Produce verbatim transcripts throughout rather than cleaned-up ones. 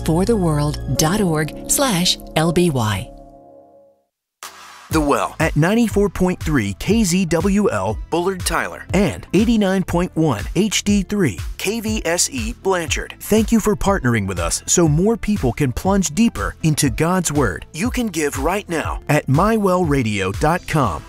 for the world dot org slash L B Y. The Well at ninety-four point three K Z W L Bullard Tyler and eighty-nine point one H D three K V S E Blanchard. Thank you for partnering with us so more people can plunge deeper into God's Word. You can give right now at my well radio dot com.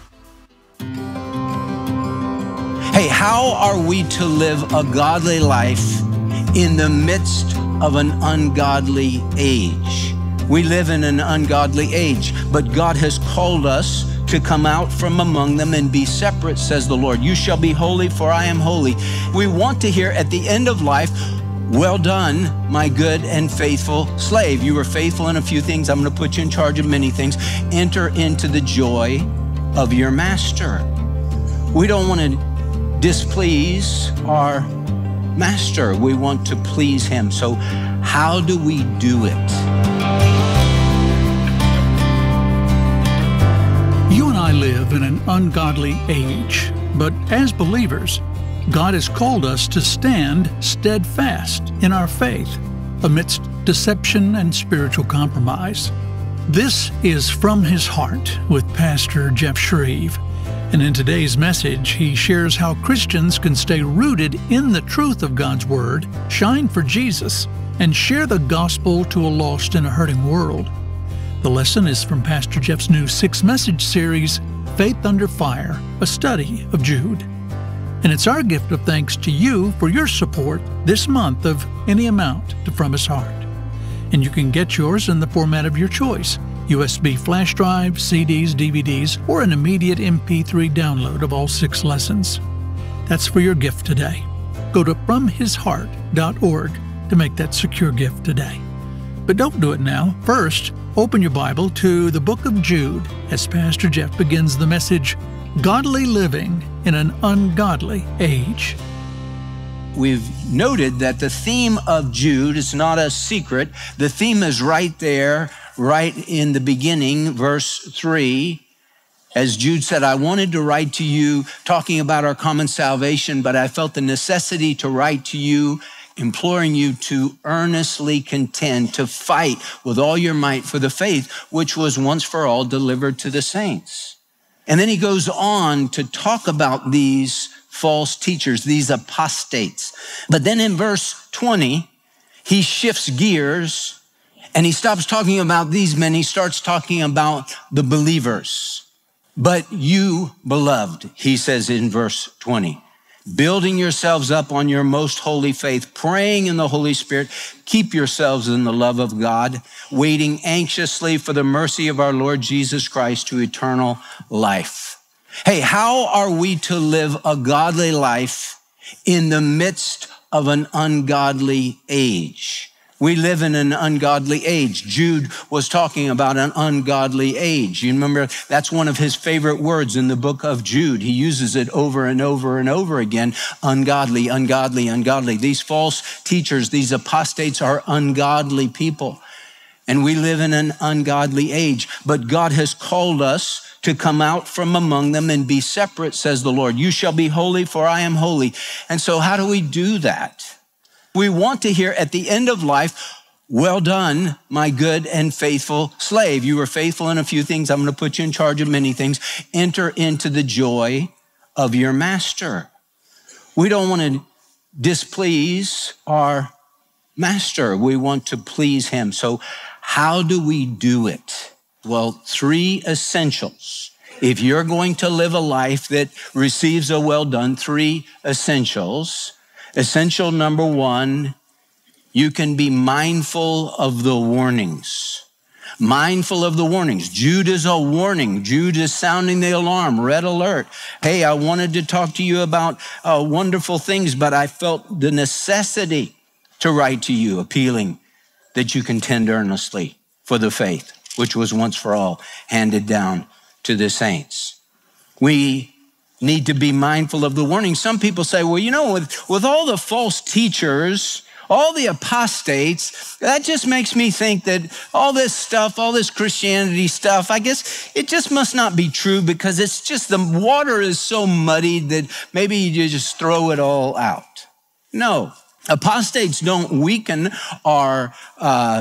Hey, how are we to live a godly life in the midst of an ungodly age? We live in an ungodly age, but God has called us to come out from among them and be separate, says the Lord. You shall be holy, for I am holy. We want to hear at the end of life, well done, my good and faithful slave. You were faithful in a few things. I'm going to put you in charge of many things. Enter into the joy of your master. We don't want to displease our master. We want to please him. So how do we do it? You and I live in an ungodly age, but as believers, God has called us to stand steadfast in our faith amidst deception and spiritual compromise. This is From His Heart with Pastor Jeff Shreve. And in today's message, he shares how Christians can stay rooted in the truth of God's Word, shine for Jesus, and share the gospel to a lost and a hurting world. The lesson is from Pastor Jeff's new six-message series, Faith Under Fire, a study of Jude. And it's our gift of thanks to you for your support this month of any amount to From His Heart. And you can get yours in the format of your choice, U S B flash drive, C Ds, D V Ds, or an immediate M P three download of all six lessons. That's for your gift today. Go to from his heart dot org to make that secure gift today. But don't do it now. First, open your Bible to the book of Jude as Pastor Jeff begins the message, Godly Living in an Ungodly Age. We've noted that the theme of Jude is not a secret. The theme is right there, right in the beginning, verse three. As Jude said, I wanted to write to you talking about our common salvation, but I felt the necessity to write to you imploring you to earnestly contend, to fight with all your might for the faith which was once for all delivered to the saints. And then he goes on to talk about these false teachers, these apostates. But then in verse twenty, he shifts gears and he stops talking about these men. He starts talking about the believers. But you, beloved, he says in verse twenty, building yourselves up on your most holy faith, praying in the Holy Spirit, keep yourselves in the love of God, waiting anxiously for the mercy of our Lord Jesus Christ to eternal life. Hey, how are we to live a godly life in the midst of an ungodly age? We live in an ungodly age. Jude was talking about an ungodly age. You remember, that's one of his favorite words in the book of Jude. He uses it over and over and over again. Ungodly, ungodly, ungodly. These false teachers, these apostates are ungodly people. And we live in an ungodly age. But God has called us to come out from among them and be separate, says the Lord. You shall be holy, for I am holy. And so how do we do that? We want to hear at the end of life, well done, my good and faithful slave. You were faithful in a few things. I'm going to put you in charge of many things. Enter into the joy of your master. We don't want to displease our master. We want to please him. So how do we do it? Well, three essentials. If you're going to live a life that receives a well done, three essentials. Essential number one, you can be mindful of the warnings. Mindful of the warnings. Jude is a warning. Jude is sounding the alarm, red alert. Hey, I wanted to talk to you about uh, wonderful things, but I felt the necessity to write to you, appealing that you contend earnestly for the faith, which was once for all handed down to the saints. We need to be mindful of the warning. Some people say, well, you know, with, with all the false teachers, all the apostates, that just makes me think that all this stuff, all this Christianity stuff, I guess it just must not be true because it's just the water is so muddied that maybe you just throw it all out. No, apostates don't weaken our uh,